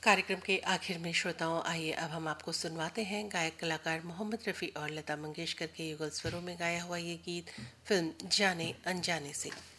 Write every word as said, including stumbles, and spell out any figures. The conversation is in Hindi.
कार्यक्रम के आखिर में श्रोताओं, आइए अब हम आपको सुनवाते हैं गायक कलाकार मोहम्मद रफ़ी और लता मंगेशकर के युगल स्वरों में गाया हुआ ये गीत फिल्म जाने अनजाने से।